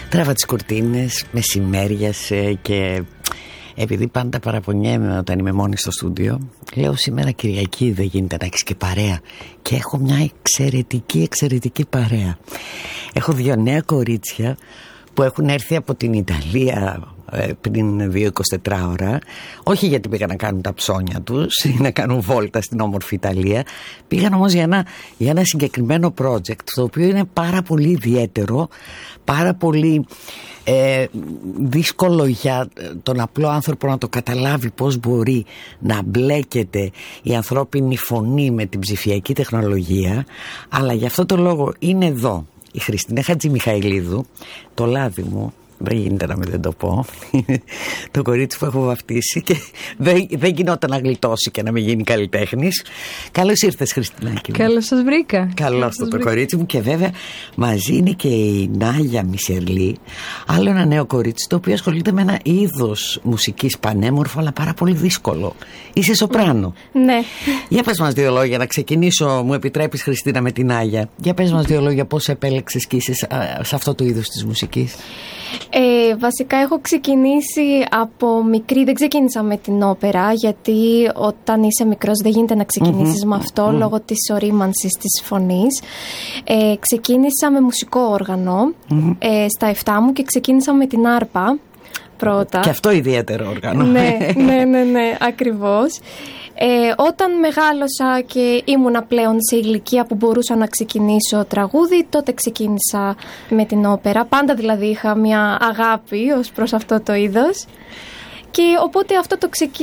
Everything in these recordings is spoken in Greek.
Τράβα τις κουρτίνες, μεσημέριασε και επειδή πάντα παραπονιέμαι όταν είμαι μόνη στο στούντιο, λέω σήμερα Κυριακή δεν γίνεται να έχεις και παρέα. Και έχω μια εξαιρετική παρέα. Έχω 2 νέα κορίτσια που έχουν έρθει από την Ιταλία πριν 2-24 ώρα. Όχι γιατί πήγαν να κάνουν τα ψώνια τους ή να κάνουν βόλτα στην όμορφη Ιταλία. Πήγαν όμως για ένα συγκεκριμένο project, το οποίο είναι πάρα πολύ ιδιαίτερο, πάρα πολύ δύσκολο για τον απλό άνθρωπο να το καταλάβει πώς μπορεί να μπλέκεται η ανθρώπινη φωνή με την ψηφιακή τεχνολογία. Αλλά γι' αυτό το λόγο είναι εδώ η Χριστίνα Χατζημιχαηλίδου, το λάδι μου. Δεν γίνεται να μην δεν το πω. Το κορίτσι που έχω βαφτίσει και δεν γινόταν να γλιτώσει και να μην γίνει καλλιτέχνης. Καλώς ήρθες, Χριστινάκη. Καλώς σας βρήκα. Καλώς το κορίτσι μου. Και βέβαια μαζί είναι και η Νάγια Μισελή, άλλο ένα νέο κορίτσι το οποίο ασχολείται με ένα είδος μουσικής πανέμορφο αλλά πάρα πολύ δύσκολο. Είσαι σοπράνο. Ναι. Για πες μας 2 λόγια να ξεκινήσω. Μου επιτρέπεις, Χριστίνα, με την Νάγια. Για πες μας 2 λόγια πώς επέλεξες και είσαι σε αυτό το είδος της μουσικής. Βασικά έχω ξεκινήσει από μικρή. Δεν ξεκίνησα με την όπερα, γιατί όταν είσαι μικρός δεν γίνεται να ξεκινήσεις με αυτό λόγω της ορίμανσης της φωνής. Ξεκίνησα με μουσικό όργανο στα 7 μου και ξεκίνησα με την άρπα πρώτα. Και αυτό ιδιαίτερο όργανο. Ναι, ακριβώς. Όταν μεγάλωσα και ήμουνα πλέον σε ηλικία που μπορούσα να ξεκινήσω τραγούδι, τότε ξεκίνησα με την όπερα. Πάντα δηλαδή είχα μια αγάπη ως προς αυτό το είδος. Και οπότε αυτό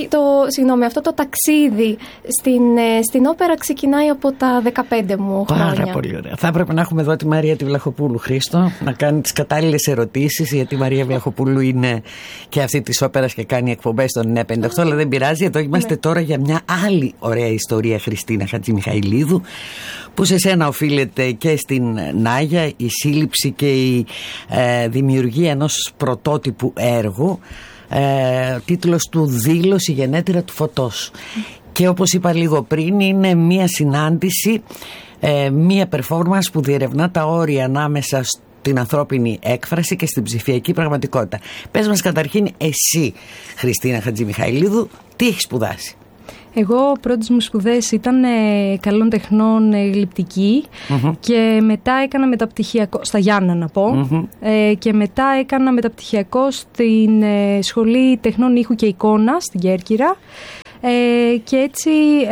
το ταξίδι στην όπερα ξεκινάει από τα 15 μου χρόνια. Πάρα πολύ ωραία. Θα έπρεπε να έχουμε εδώ τη Μαρία τη Βλαχοπούλου, Χρήστο, να κάνει τις κατάλληλες ερωτήσεις, γιατί η Μαρία Βλαχοπούλου είναι και αυτή της όπερας και κάνει εκπομπές στον 98, αλλά δεν πειράζει. Εδώ είμαστε τώρα για μια άλλη ωραία ιστορία, Χριστίνα Χατζημιχαηλίδου, που σε σένα οφείλεται και στην Νάγια η σύλληψη και η δημιουργία ενός πρωτότυπου έργου. Τίτλος του «Δήλωση γενέτειρα του φωτός». Και όπως είπα λίγο πριν, είναι μία συνάντηση, μία performance που διερευνά τα όρια ανάμεσα στην ανθρώπινη έκφραση και στην ψηφιακή πραγματικότητα. Πες μας καταρχήν εσύ, Χριστίνα Χατζημιχαηλίδου, τι έχεις σπουδάσει? Εγώ πρώτες μου σπουδές ήταν καλών τεχνών γλυπτική και μετά έκανα μεταπτυχιακό, στα Γιάννα να πω, και μετά έκανα μεταπτυχιακό στην Σχολή Τεχνών Ήχου και Εικόνα στην Κέρκυρα. Και έτσι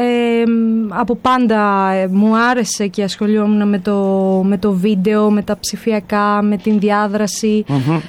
από πάντα μου άρεσε και ασχολιόμουν με το βίντεο, με τα ψηφιακά, με την διάδραση,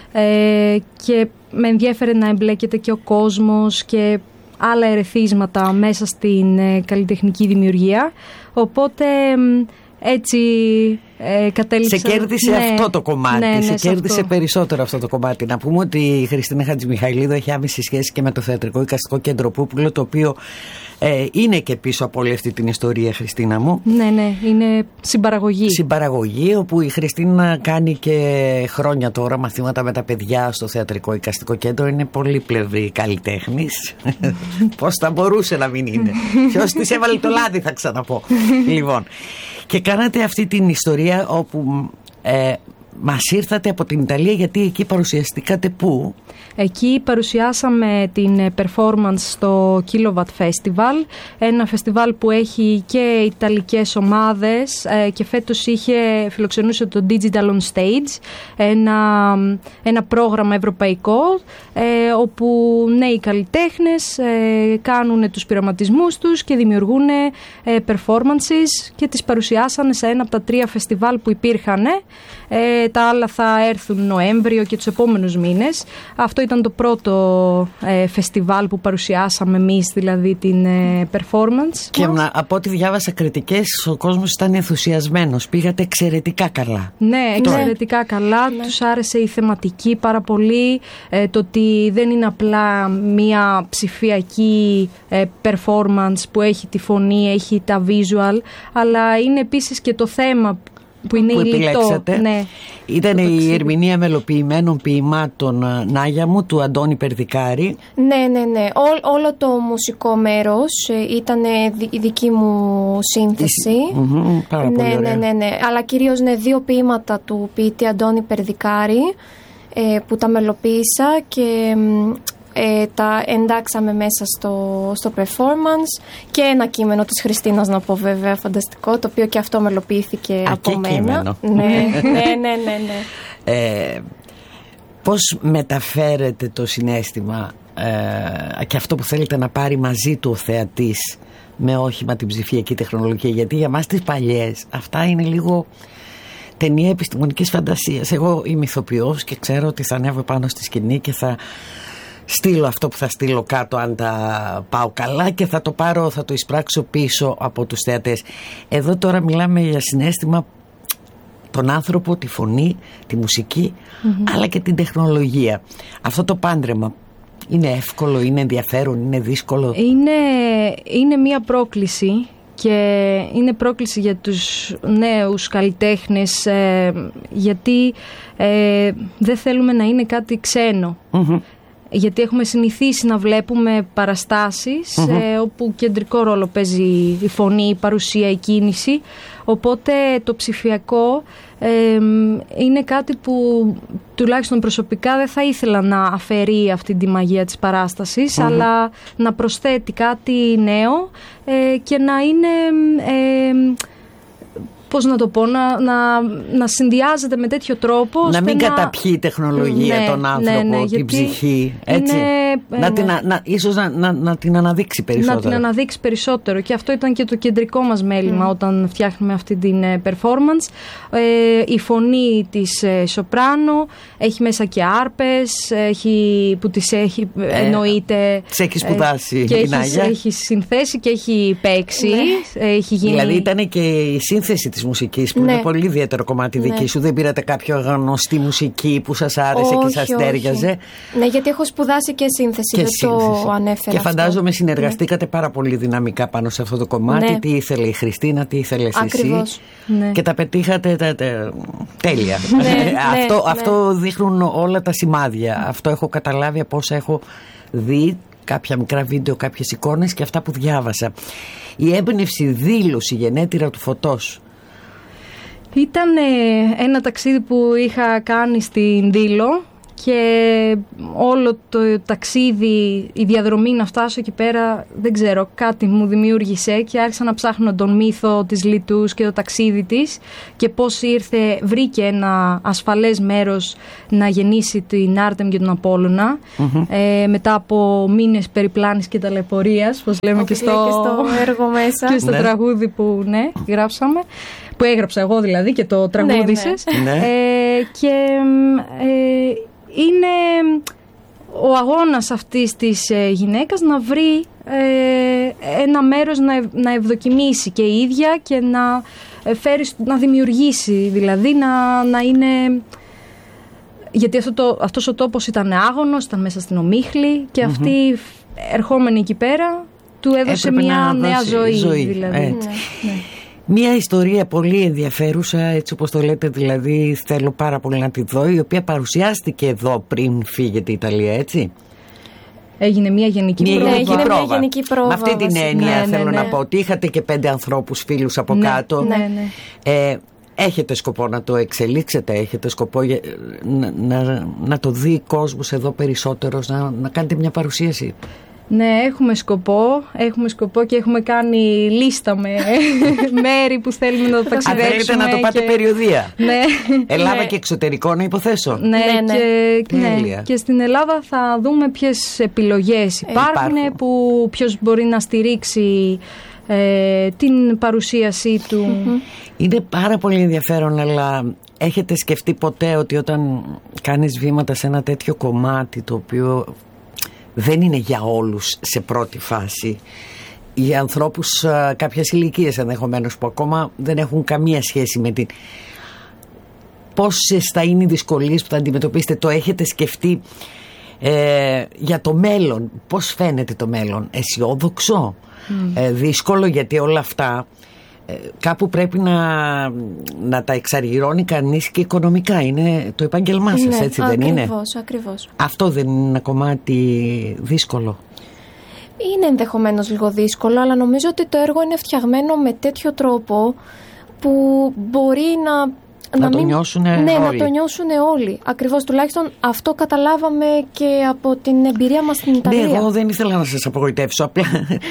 και με ενδιέφερε να εμπλέκεται και ο κόσμος και άλλα ερεθίσματα μέσα στην καλλιτεχνική δημιουργία. Οπότε έτσι κατέληξα. Σε κέρδισε αυτό το κομμάτι, σε κέρδισε αυτό. Περισσότερο αυτό το κομμάτι. Να πούμε ότι η Χριστίνα Χατζημιχαηλίδου έχει άμεση σχέση και με το Θεατρικό Εικαστικό Κέντρο Πούπουλο, το οποίο είναι και πίσω από όλη αυτή την ιστορία, Χριστίνα μου. Ναι, είναι συμπαραγωγή. Συμπαραγωγή, όπου η Χριστίνα κάνει και χρόνια τώρα μαθήματα με τα παιδιά στο Θεατρικό Εικαστικό Κέντρο. Είναι πολύπλευρη καλλιτέχνης. Πώς θα μπορούσε να μην είναι? Ποιος της έβαλε το λάδι, θα ξαναπώ. Λοιπόν, και κάνατε αυτή την ιστορία όπου μας ήρθατε από την Ιταλία, γιατί εκεί παρουσιαστήκατε πού? Εκεί παρουσιάσαμε την performance στο Kilowatt Festival, ένα φεστιβάλ που έχει και ιταλικές ομάδες, και φέτος φιλοξενούσε το Digital on Stage, ένα πρόγραμμα ευρωπαϊκό, όπου νέοι καλλιτέχνες κάνουν τους πειραματισμούς τους και δημιουργούν performances και τις παρουσιάσανε σε ένα από τα 3 φεστιβάλ που υπήρχαν. Τα άλλα θα έρθουν Νοέμβριο και τους επόμενους μήνες. Αυτό ήταν το πρώτο φεστιβάλ που παρουσιάσαμε εμείς, δηλαδή την performance. Και από ό,τι διάβασα κριτικές, ο κόσμος ήταν ενθουσιασμένος. Πήγατε εξαιρετικά καλά. Ναι, εξαιρετικά καλά. Τους άρεσε η θεματική πάρα πολύ. Το ότι δεν είναι απλά μία ψηφιακή performance που έχει τη φωνή, έχει τα visual, αλλά είναι επίσης και το θέμα που είναι επιλέξατε. Ναι. Ήταν η ερμηνεία μελοποιημένων ποιημάτων, Νάγια μου, του Αντώνη Περδικάρη. Ναι. Όλο το μουσικό μέρος ήταν η δική μου σύνθεση. Πάρα πολύ ωραία. Ναι. Αλλά κυρίως 2 ποίηματα του ποιητή Αντώνη Περδικάρη. που τα μελοποίησα και τα εντάξαμε μέσα στο performance, και ένα κείμενο της Χριστίνας, να πω βέβαια, φανταστικό, το οποίο και αυτό μελοποιήθηκε από μένα. Ναι. Πώς μεταφέρετε το συναίσθημα και αυτό που θέλετε να πάρει μαζί του ο θεατής με όχημα την ψηφιακή τεχνολογία? Γιατί για μας τις παλιές αυτά είναι λίγο ταινία επιστημονικής φαντασίας. Εγώ είμαι ηθοποιός και ξέρω ότι θα ανέβω πάνω στη σκηνή και θα στείλω αυτό που θα στείλω κάτω αν τα πάω καλά, και θα το πάρω, θα το εισπράξω πίσω από τους θεατές. Εδώ τώρα μιλάμε για συναίσθημα, τον άνθρωπο, τη φωνή, τη μουσική, αλλά και την τεχνολογία. Αυτό το πάντρεμα είναι εύκολο, είναι ενδιαφέρον, είναι δύσκολο? Είναι μια πρόκληση, και είναι πρόκληση για τους νέους καλλιτέχνες, γιατί δεν θέλουμε να είναι κάτι ξένο. Γιατί έχουμε συνηθίσει να βλέπουμε παραστάσεις όπου κεντρικό ρόλο παίζει η φωνή, η παρουσία, η κίνηση. Οπότε το ψηφιακό είναι κάτι που τουλάχιστον προσωπικά δεν θα ήθελα να αφαιρεί αυτή τη μαγεία της παράστασης, αλλά να προσθέτει κάτι νέο και να είναι... πώς να το πω, να συνδυάζεται με τέτοιο τρόπο. Να μην καταπιεί η τεχνολογία τον άνθρωπο, την ψυχή. Έτσι. Ίσως να την αναδείξει περισσότερο. Να την αναδείξει περισσότερο. Και αυτό ήταν και το κεντρικό μας μέλημα όταν φτιάχνουμε αυτή την performance. Η φωνή της σοπράνο έχει μέσα και άρπες, που τις έχει εννοείται. Τις έχει σπουδάσει και η Νάγια. Έχει συνθέσει και έχει παίξει. Έχει γίνει... Δηλαδή ήταν και η σύνθεση της μουσικής, που είναι πολύ ιδιαίτερο κομμάτι δική σου. Δεν πήρατε κάποιο γνωστή μουσική που σας άρεσε και σας τέριαζε? Ναι, γιατί έχω σπουδάσει και σύνθεση, δεν το ανέφερα. Και φαντάζομαι συνεργαστήκατε πάρα πολύ δυναμικά πάνω σε αυτό το κομμάτι. Τι ήθελε η Χριστίνα, τι ήθελες εσύ. Και τα πετύχατε τέλεια. Αυτό δείχνουν όλα τα σημάδια. Αυτό έχω καταλάβει από όσα έχω δει, κάποια μικρά βίντεο, κάποιες εικόνες και αυτά που διάβασα. Η έμπνευση, δήλωση, γενέτειρα του Φωτός. Ήταν ένα ταξίδι που είχα κάνει στην Δήλο, και όλο το ταξίδι, η διαδρομή να φτάσω εκεί πέρα, δεν ξέρω, κάτι μου δημιούργησε και άρχισα να ψάχνω τον μύθο της Λιτούς και το ταξίδι της και πώς βρήκε ένα ασφαλές μέρος να γεννήσει την Άρτεμ και τον Απόλλωνα, μετά από μήνες περιπλάνης και ταλαιπωρίας, πώς λέμε και στο έργο μέσα και στο τραγούδι που γράψαμε, που έγραψα εγώ δηλαδή και το τραγούδισες. Και είναι ο αγώνας αυτής της γυναίκας να βρει ένα μέρος να ευδοκιμήσει και η ίδια και να δημιουργήσει, δηλαδή να είναι... Γιατί αυτός ο τόπος ήταν άγωνος, ήταν μέσα στην ομίχλη και αυτή ερχόμενη εκεί πέρα του έδωσε μια νέα ζωή δηλαδή. Μια ιστορία πολύ ενδιαφέρουσα, έτσι όπως το λέτε, δηλαδή θέλω πάρα πολύ να τη δω, η οποία παρουσιάστηκε εδώ πριν φύγετε η Ιταλία, έτσι. Έγινε μια γενική πρόβα. Με αυτή την έννοια θέλω να πω ότι είχατε και 5 ανθρώπους φίλους από κάτω. Έχετε σκοπό να το εξελίξετε, έχετε σκοπό να το δει κόσμος εδώ περισσότερος, να κάνετε μια παρουσίαση? Ναι, έχουμε σκοπό και έχουμε κάνει λίστα με μέρη που θέλουμε να το ταξιδέψουμε. Θέλετε να το πάτε περιοδεία? Ναι. Ελλάδα και εξωτερικό να υποθέσω? Και στην Ελλάδα θα δούμε ποιες επιλογές υπάρχουν, ποιος μπορεί να στηρίξει την παρουσίασή του. Είναι πάρα πολύ ενδιαφέρον, αλλά έχετε σκεφτεί ποτέ ότι όταν κάνεις βήματα σε ένα τέτοιο κομμάτι, το οποίο δεν είναι για όλους σε πρώτη φάση, για ανθρώπους κάποιες ηλικίες ενδεχομένως που ακόμα δεν έχουν καμία σχέση με την... Πόσες θα είναι οι δυσκολίες που θα αντιμετωπίσετε? Το έχετε σκεφτεί για το μέλλον? Πώς φαίνεται το μέλλον? Αισιόδοξο? Δύσκολο? Γιατί όλα αυτά κάπου πρέπει να τα εξαργυρώνει κανείς και οικονομικά. Είναι το επάγγελμά σας, έτσι δεν είναι? Ακριβώς. Αυτό δεν είναι ένα κομμάτι δύσκολο? Είναι ενδεχομένως λίγο δύσκολο, αλλά νομίζω ότι το έργο είναι φτιαγμένο με τέτοιο τρόπο που μπορεί να Να το νιώσουν όλοι. Ναι, να το νιώσουν όλοι. Ακριβώς, τουλάχιστον αυτό καταλάβαμε και από την εμπειρία μας στην Ιταλία. Ναι, εγώ δεν ήθελα να σας απογοητεύσω. Απλά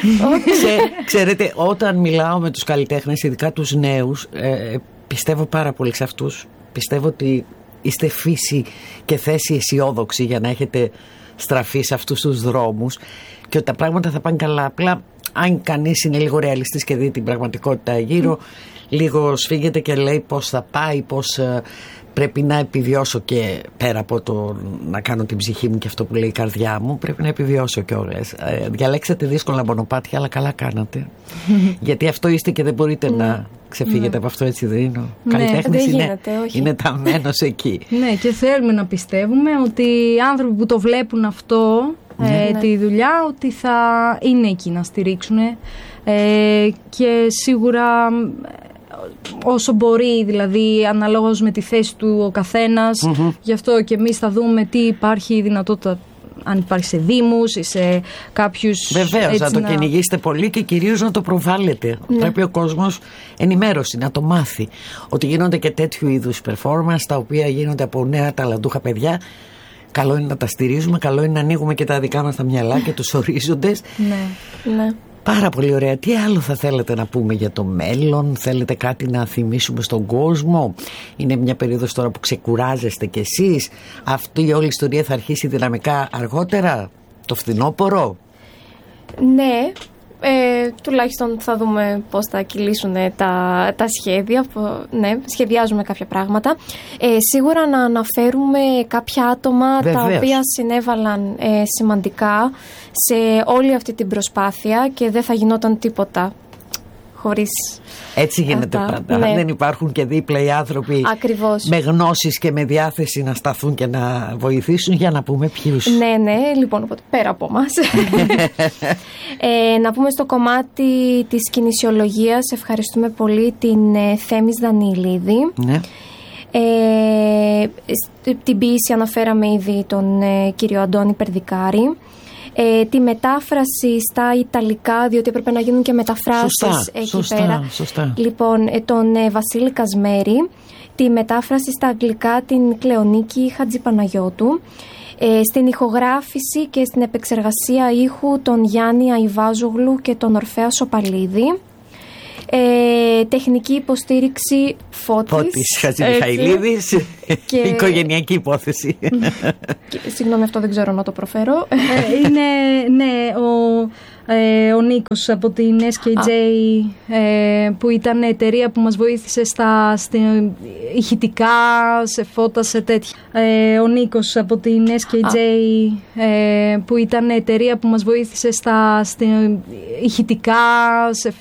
ξέρετε, όταν μιλάω με τους καλλιτέχνες, ειδικά τους νέους, πιστεύω πάρα πολύ σε αυτούς. Πιστεύω ότι είστε φύση και θέση αισιόδοξη για να έχετε στραφεί σε αυτούς τους δρόμους και ότι τα πράγματα θα πάνε καλά. Απλά αν κανείς είναι λίγο ρεαλιστής και δει την πραγματικότητα γύρω, λίγο σφίγγεται και λέει πώς θα πάει, πώς πρέπει να επιβιώσω, και πέρα από το να κάνω την ψυχή μου και αυτό που λέει η καρδιά μου, πρέπει να επιβιώσω κιόλας. Διαλέξατε δύσκολα μονοπάτια, αλλά καλά κάνατε. Γιατί αυτό είστε και δεν μπορείτε να ξεφύγετε από αυτό, έτσι δεν είναι? Καλλιτέχνης είναι ταμμένος εκεί. Ναι, και θέλουμε να πιστεύουμε ότι οι άνθρωποι που το βλέπουν αυτό, τη δουλειά, ότι θα είναι εκεί να στηρίξουν, και σίγουρα όσο μπορεί, δηλαδή αναλόγως με τη θέση του ο καθένας. Γι' αυτό και εμείς θα δούμε τι υπάρχει δυνατότητα, αν υπάρχει σε δήμους ή σε κάποιους. Βεβαίως, να το κυνηγήσετε πολύ και κυρίως να το προβάλλετε. Πρέπει ο κόσμος ενημέρωση, να το μάθει. Ότι γίνονται και τέτοιου είδους performance, τα οποία γίνονται από νέα ταλαντούχα παιδιά. Καλό είναι να τα στηρίζουμε, καλό είναι να ανοίγουμε και τα δικά μας τα μυαλά και τους ορίζοντες. Ναι. Πάρα πολύ ωραία. Τι άλλο θα θέλετε να πούμε για το μέλλον? Θέλετε κάτι να θυμίσουμε στον κόσμο? Είναι μια περίοδος τώρα που ξεκουράζεστε κι εσείς. Αυτή η όλη ιστορία θα αρχίσει δυναμικά αργότερα, το φθινόπωρο? Ναι, τουλάχιστον θα δούμε πώς θα κυλήσουν τα σχέδια. Ναι, σχεδιάζουμε κάποια πράγματα. Σίγουρα να αναφέρουμε κάποια άτομα τα οποία συνέβαλαν σημαντικά σε όλη αυτή την προσπάθεια και δεν θα γινόταν τίποτα χωρίς. Έτσι γίνεται πάντα. Ναι. Δεν υπάρχουν και δίπλα οι άνθρωποι με γνώσεις και με διάθεση να σταθούν και να βοηθήσουν. Για να πούμε ποιους. Ναι, λοιπόν, οπότε πέρα από εμάς. Να πούμε στο κομμάτι της κινησιολογίας, ευχαριστούμε πολύ την Θέμης Δανιηλίδη. Ναι. Την ποίηση αναφέραμε ήδη τον κύριο Αντώνη Περδικάρη. Τη μετάφραση στα Ιταλικά, διότι έπρεπε να γίνουν και μεταφράσεις εκεί πέρα. Σωστά. Λοιπόν, τον Βασίλη Κασμέρη. Τη μετάφραση στα Αγγλικά την Κλεονίκη Χατζηπαναγιώτου. Στην ηχογράφηση και στην επεξεργασία ήχου τον Γιάννη Αϊβάζογλου και τον Ορφέα Σοπαλίδη. Τεχνική υποστήριξη Φώτης Χατζημιχαηλίδης. Και οικογενειακή υπόθεση. Συγγνώμη, αυτό δεν ξέρω να το προφέρω. Είναι, ναι, ο Νίκος από την SKJ, που ήταν εταιρεία που μας βοήθησε στα ηχητικά, σε φώτα, σε τέτοια. Ο Νίκος από την SKJ, που ήταν εταιρεία που μας βοήθησε στα ηχητικά, σε